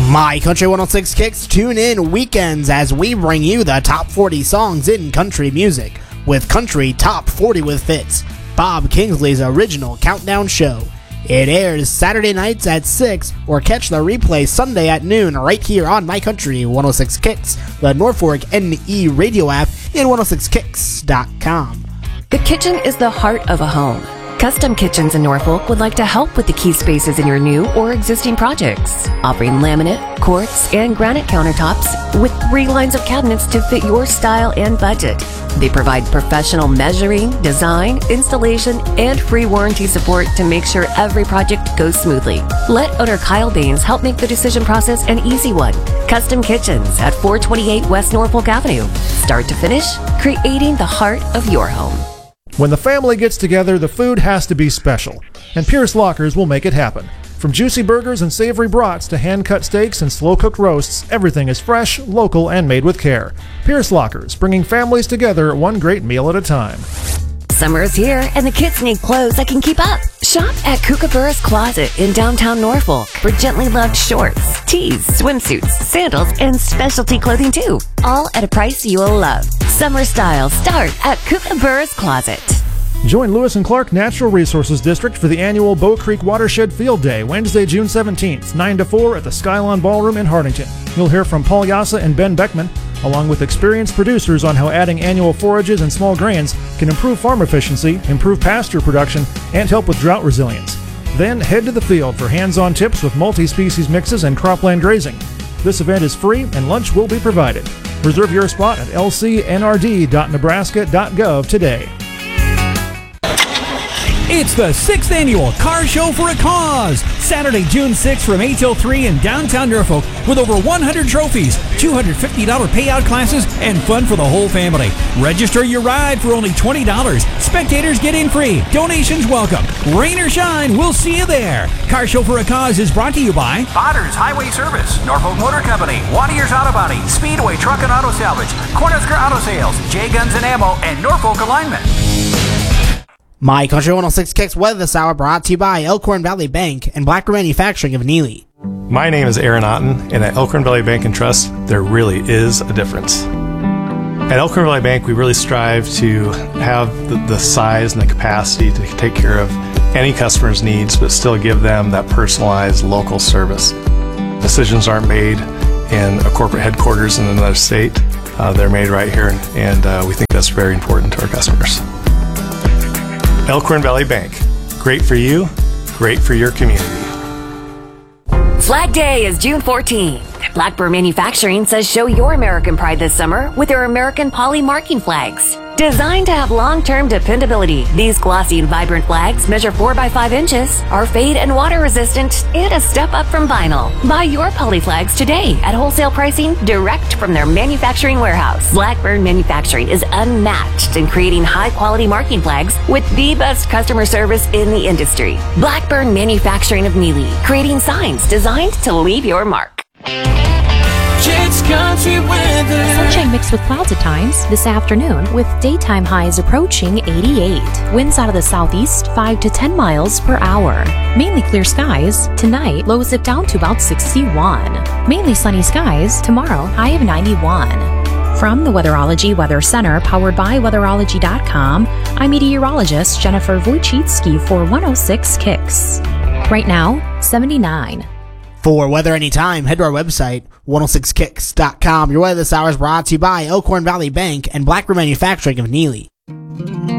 My Country 106 Kicks tune in weekends as we bring you the top 40 songs in country music with Country Top 40 with Fitz, Bob Kingsley's original countdown show. It airs Saturday nights at 6 or catch the replay Sunday at noon right here on My Country 106 Kicks, the Norfolk NE radio app, and 106kicks.com. The kitchen is the heart of a home. Custom Kitchens in Norfolk would like to help with the key spaces in your new or existing projects, offering laminate, quartz, and granite countertops with 3 lines of cabinets to fit your style and budget. They provide professional measuring, design, installation, and free warranty support to make sure every project goes smoothly. Let owner Kyle Baines help make the decision process an easy one. Custom Kitchens at 428 West Norfolk Avenue. Start to finish, creating the heart of your home. When the family gets together, the food has to be special, and Pierce Lockers will make it happen. From juicy burgers and savory brats to hand-cut steaks and slow-cooked roasts, everything is fresh, local, and made with care. Pierce Lockers, bringing families together one great meal at a time. Summer's here, and the kids need clothes that can keep up. Shop at Kookaburra's Closet in downtown Norfolk for gently loved shorts, tees, swimsuits, sandals, and specialty clothing too. All at a price you'll love. Summer styles start at Kookaburra's Closet. Join Lewis and Clark Natural Resources District for the annual Bow Creek Watershed Field Day, Wednesday, June 17th, 9 to 4 at the Skylon Ballroom in Hartington. You'll hear from Paul Yassa and Ben Beckman, along with experienced producers on how adding annual forages and small grains can improve farm efficiency, improve pasture production, and help with drought resilience. Then head to the field for hands-on tips with multi-species mixes and cropland grazing. This event is free and lunch will be provided. Reserve your spot at lcnrd.nebraska.gov today. It's the 6th annual Car Show for a Cause, Saturday, June 6th from 8 till 3 in downtown Norfolk with over 100 trophies, $250 payout classes, and fun for the whole family. Register your ride for only $20. Spectators get in free. Donations welcome. Rain or shine, we'll see you there. Car Show for a Cause is brought to you by Otters Highway Service, Norfolk Motor Company, Watier's Auto Body, Speedway Truck and Auto Salvage, Cornhusker Auto Sales, J Guns and Ammo, and Norfolk Alignment. My Country 106 Kicks weather this hour brought to you by Elkhorn Valley Bank and Blackburn Manufacturing of Neely. My name is Aaron Otten, and at Elkhorn Valley Bank and Trust, there really is a difference. At Elkhorn Valley Bank, we really strive to have the size and the capacity to take care of any customer's needs, but still give them that personalized local service. Decisions aren't made in a corporate headquarters in another state. They're made right here, and we think that's very important to our customers. Elkhorn Valley Bank. Great for you, great for your community. Flag Day is June 14th. Blackburn Manufacturing says show your American pride this summer with their American Poly marking flags. Designed to have long-term dependability, these glossy and vibrant flags measure 4 by 5 inches, are fade and water resistant, and a step up from vinyl. Buy your Poly flags today at wholesale pricing direct from their manufacturing warehouse. Blackburn Manufacturing is unmatched in creating high-quality marking flags with the best customer service in the industry. Blackburn Manufacturing of Neely, creating signs designed to leave your mark. It's country weather. Sunshine mixed with clouds at times this afternoon with daytime highs approaching 88. Winds out of the southeast 5 to 10 miles per hour. Mainly clear skies. Tonight, lows dip down to about 61. Mainly sunny skies. Tomorrow, high of 91. From the Weatherology Weather Center, powered by Weatherology.com, I'm meteorologist Jennifer Wojcicki for 106 Kicks. Right now, 79. For weather anytime, head to our website, 106kicks.com. Your weather this hour is brought to you by Elkhorn Valley Bank and Blackburn Manufacturing of Neely.